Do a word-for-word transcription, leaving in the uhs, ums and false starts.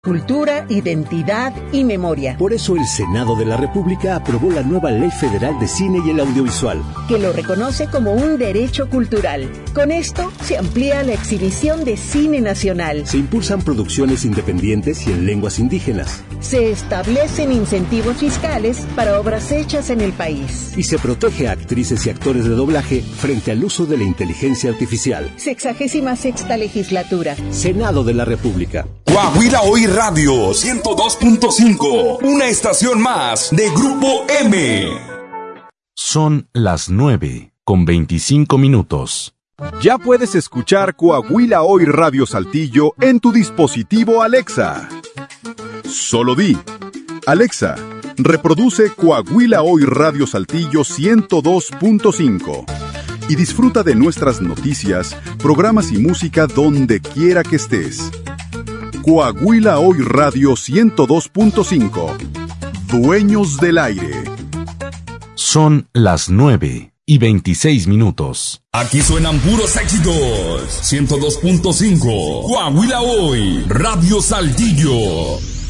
Cultura, identidad y memoria. Por eso el Senado de la República aprobó la nueva Ley Federal de Cine y el Audiovisual, que lo reconoce como un derecho cultural. Con esto se amplía la exhibición de cine nacional. Se impulsan producciones independientes y en lenguas indígenas. Se establecen incentivos fiscales para obras hechas en el país. Y se protege a actrices y actores de doblaje frente al uso de la inteligencia artificial. Sexagésima sexta legislatura. Senado de la República. Coahuila Hoy Radio ciento dos punto cinco, una estación más de Grupo M. Son las nueve con veinticinco minutos. Ya puedes escuchar Coahuila Hoy Radio Saltillo en tu dispositivo Alexa. Solo di, Alexa, reproduce Coahuila Hoy Radio Saltillo ciento dos punto cinco y disfruta de nuestras noticias, programas y música donde quiera que estés. Coahuila Hoy Radio ciento dos punto cinco. Dueños del aire. Son las nueve y veintiséis minutos. Aquí suenan puros éxitos. ciento dos punto cinco. Coahuila Hoy Radio Saltillo.